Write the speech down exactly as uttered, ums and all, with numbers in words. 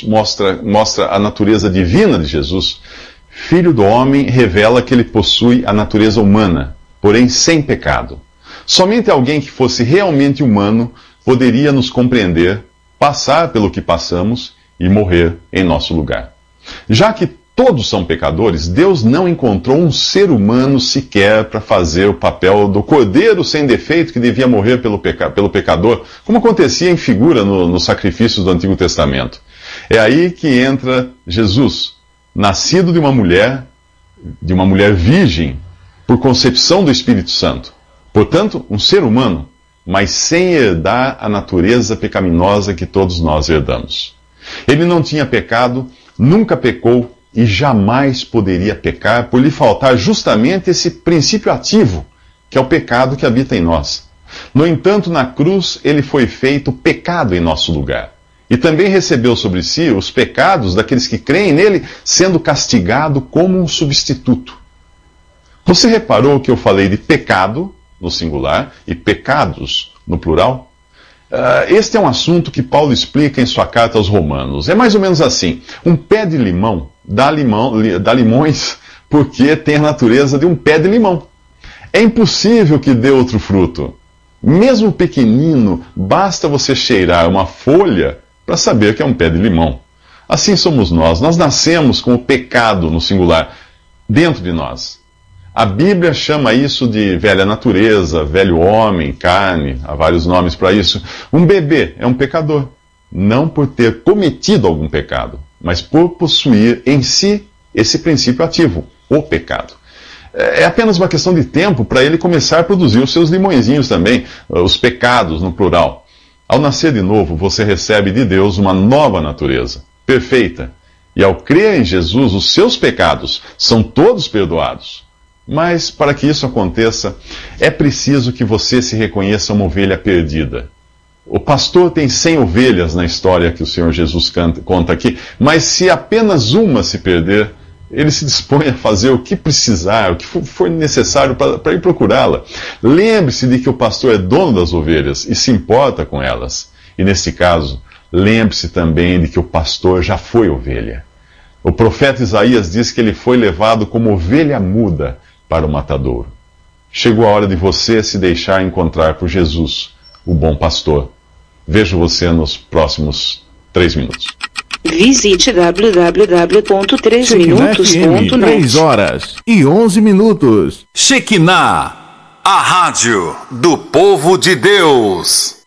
Jesus mostra, mostra a natureza divina de Jesus, Filho do Homem revela que ele possui a natureza humana, porém sem pecado. Somente alguém que fosse realmente humano poderia nos compreender, passar pelo que passamos e morrer em nosso lugar. Já que todos são pecadores, Deus não encontrou um ser humano sequer para fazer o papel do cordeiro sem defeito que devia morrer pelo, peca pelo pecador, como acontecia em figura no, nos sacrifícios do Antigo Testamento. É aí que entra Jesus, nascido de uma mulher, de uma mulher virgem, por concepção do Espírito Santo. Portanto, um ser humano, mas sem herdar a natureza pecaminosa que todos nós herdamos. Ele não tinha pecado, nunca pecou e jamais poderia pecar por lhe faltar justamente esse princípio ativo, que é o pecado que habita em nós. No entanto, na cruz, ele foi feito pecado em nosso lugar. E também recebeu sobre si os pecados daqueles que creem nele, sendo castigado como um substituto. Você reparou que eu falei de pecado, no singular, e pecados, no plural? Uh, este é um assunto que Paulo explica em sua carta aos Romanos. É mais ou menos assim: um pé de limão dá, limão, dá limões porque tem a natureza de um pé de limão. É impossível que dê outro fruto. Mesmo pequenino, basta você cheirar uma folha para saber que é um pé de limão. Assim somos nós. Nós nascemos com o pecado, no singular, dentro de nós. A Bíblia chama isso de velha natureza, velho homem, carne, há vários nomes para isso. Um bebê é um pecador, não por ter cometido algum pecado, mas por possuir em si esse princípio ativo, o pecado. É apenas uma questão de tempo para ele começar a produzir os seus limõezinhos também, os pecados no plural. Ao nascer de novo, você recebe de Deus uma nova natureza, perfeita. E ao crer em Jesus, os seus pecados são todos perdoados. Mas, para que isso aconteça, é preciso que você se reconheça uma ovelha perdida. O pastor tem cem ovelhas na história que o Senhor Jesus canta, conta aqui, mas se apenas uma se perder, ele se dispõe a fazer o que precisar, o que for necessário para ir procurá-la. Lembre-se de que o pastor é dono das ovelhas e se importa com elas. E nesse caso, lembre-se também de que o pastor já foi ovelha. O profeta Isaías diz que ele foi levado como ovelha muda para o matadouro. Chegou a hora de você se deixar encontrar por Jesus, o bom pastor. Vejo você nos próximos três minutos. Visite w w w ponto três minutos ponto net. três horas e onze minutos. Shekinah, a rádio do povo de Deus.